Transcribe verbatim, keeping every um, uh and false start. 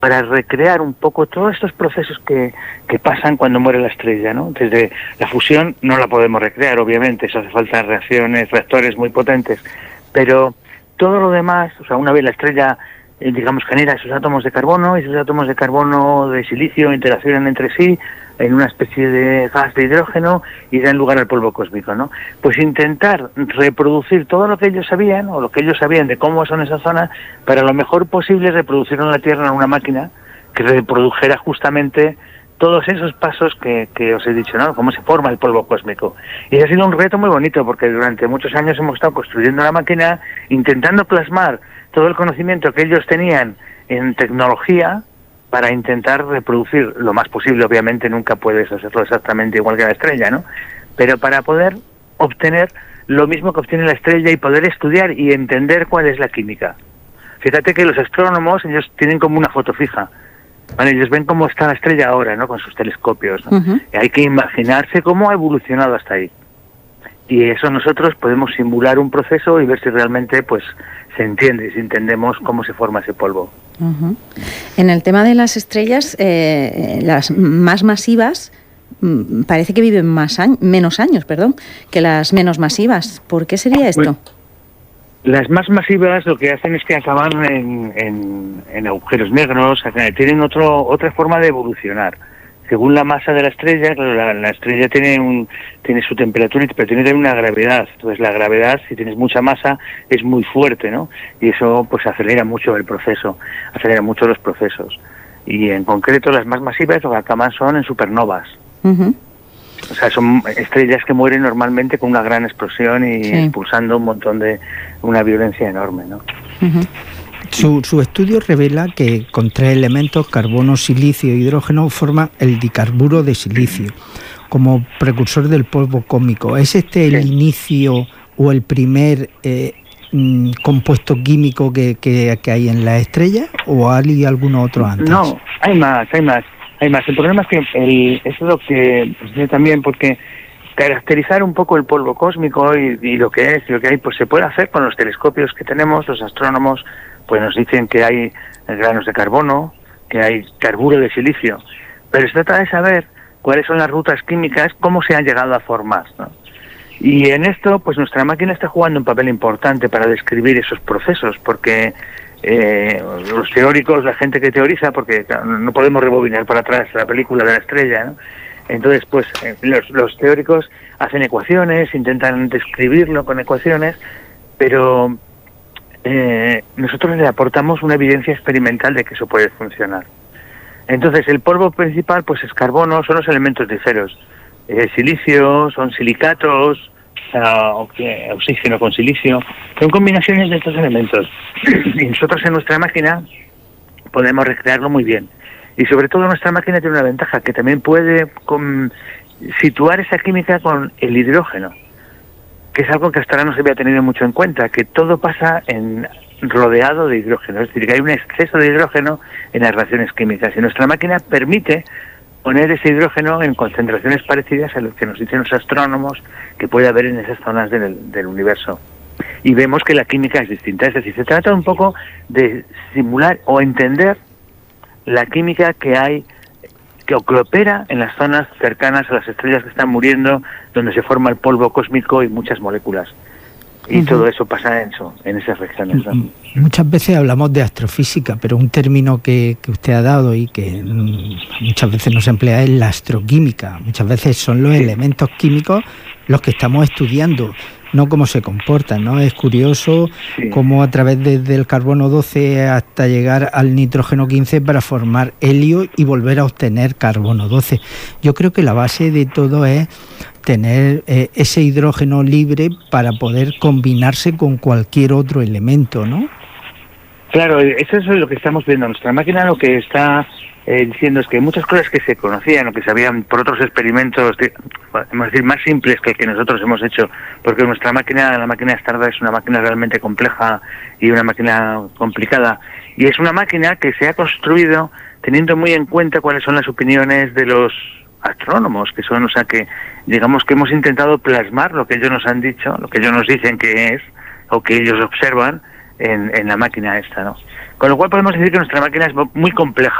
para recrear un poco todos estos procesos que, que pasan cuando muere la estrella, ¿no? Desde la fusión no la podemos recrear, obviamente, eso hace falta reacciones, reactores muy potentes, pero todo lo demás, o sea, una vez la estrella, eh, digamos, genera esos átomos de carbono, y esos átomos de carbono de silicio interaccionan entre sí en una especie de gas de hidrógeno y dan lugar al polvo cósmico, ¿no? Pues intentar reproducir todo lo que ellos sabían, o lo que ellos sabían de cómo son esas zonas, para lo mejor posible reproducirlo en la Tierra en una máquina que reprodujera justamente todos esos pasos que, que os he dicho, ¿no? Cómo se forma el polvo cósmico. Y ha sido un reto muy bonito, porque durante muchos años hemos estado construyendo la máquina, intentando plasmar todo el conocimiento que ellos tenían en tecnología, para intentar reproducir lo más posible. Obviamente nunca puedes hacerlo exactamente igual que la estrella, ¿no? Pero para poder obtener lo mismo que obtiene la estrella y poder estudiar y entender cuál es la química. Fíjate que los astrónomos, ellos tienen como una foto fija, ¿vale? Ellos ven cómo está la estrella ahora, ¿no? Con sus telescopios, ¿no? Uh-huh. Y hay que imaginarse cómo ha evolucionado hasta ahí. Y eso nosotros podemos simular un proceso y ver si realmente, pues, se entiende, si entendemos cómo se forma ese polvo. Uh-huh. En el tema de las estrellas, eh, las más masivas mm, parece que viven más años, menos años, perdón, que las menos masivas. ¿Por qué sería esto? Bueno, las más masivas lo que hacen es que acaban en, en, en agujeros negros, tienen otro, otra forma de evolucionar. Según la masa de la estrella, claro, la, la estrella tiene un tiene su temperatura, pero tiene también una gravedad. Entonces la gravedad, si tienes mucha masa, es muy fuerte, ¿no? Y eso pues acelera mucho el proceso, acelera mucho los procesos. Y en concreto las más masivas lo que acaban son en supernovas. Uh-huh. O sea, son estrellas que mueren normalmente con una gran explosión y sí, expulsando un montón de... una violencia enorme, ¿no? Uh-huh. Su, su estudio revela que con tres elementos, carbono, silicio e hidrógeno, forman el dicarburo de silicio como precursor del polvo cósmico. ¿Es este el sí. inicio o el primer eh, mm, compuesto químico que, que, que hay en la estrella, o hay alguno otro antes? No, hay más, hay más, hay más. El problema es que el, eso es lo que pues, también, porque caracterizar un poco el polvo cósmico y, y lo que es y lo que hay, pues se puede hacer con los telescopios que tenemos. Los astrónomos pues nos dicen que hay granos de carbono, que hay carburo de silicio, pero se trata de saber cuáles son las rutas químicas, cómo se han llegado a formar, ¿no? Y en esto, pues nuestra máquina está jugando un papel importante para describir esos procesos, porque eh, los teóricos, la gente que teoriza, porque no podemos rebobinar para atrás la película de la estrella, ¿no? Entonces, pues eh, los, los teóricos hacen ecuaciones, intentan describirlo con ecuaciones, pero eh, nosotros le aportamos una evidencia experimental de que eso puede funcionar. Entonces, el polvo principal, pues es carbono, son los elementos ligeros. Eh, silicio, son silicatos, o que, oxígeno con silicio, son combinaciones de estos elementos. Y nosotros en nuestra máquina podemos recrearlo muy bien. Y sobre todo nuestra máquina tiene una ventaja, que también puede con, situar esa química con el hidrógeno, que es algo que hasta ahora no se había tenido mucho en cuenta, que todo pasa en rodeado de hidrógeno, es decir, que hay un exceso de hidrógeno en las reacciones químicas. Y nuestra máquina permite poner ese hidrógeno en concentraciones parecidas a lo que nos dicen los astrónomos que puede haber en esas zonas del, del universo. Y vemos que la química es distinta, es decir, se trata un poco de simular o entender la química que hay, que opera en las zonas cercanas a las estrellas que están muriendo, donde se forma el polvo cósmico y muchas moléculas. Y uh-huh. todo eso pasa en eso, en esas regiones, ¿no? Muchas veces hablamos de astrofísica, pero un término que, que usted ha dado y que mm, muchas veces no se emplea es la astroquímica. Muchas veces son los sí. elementos químicos los que estamos estudiando, no cómo se comportan, ¿no? Es curioso sí. cómo a través de, del carbono doce hasta llegar al nitrógeno quince para formar helio y volver a obtener carbono doce. Yo creo que la base de todo es tener eh, ese hidrógeno libre para poder combinarse con cualquier otro elemento, ¿no? Claro, eso es lo que estamos viendo. Nuestra máquina lo que está eh, diciendo es que muchas cosas que se conocían o que se sabían por otros experimentos, de, vamos a decir, más simples que el que nosotros hemos hecho, porque nuestra máquina, la máquina Stardust, es una máquina realmente compleja y una máquina complicada. Y es una máquina que se ha construido teniendo muy en cuenta cuáles son las opiniones de los astrónomos, que son, o sea, que digamos que hemos intentado plasmar lo que ellos nos han dicho, lo que ellos nos dicen que es, o que ellos observan, en, en la máquina esta, ¿no? Con lo cual podemos decir que nuestra máquina es muy compleja.